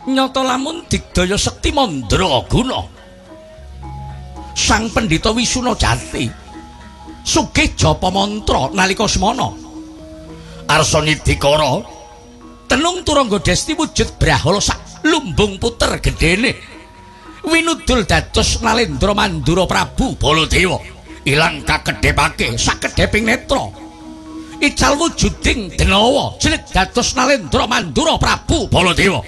Nyata lamun digdaya sekti mandraguna Sang Pendhita Wisuna Jati sugih japa mantra nalika semana arsa nidikara tenung turangga Desti wujud brahala sak lumbung puter gedene winudul dados Nalendra Mandura Prabu Baladewa ilang kakedhepake sakedheping netra ical wujuding denawa jeneng dados Nalendra Mandura Prabu Baladewa.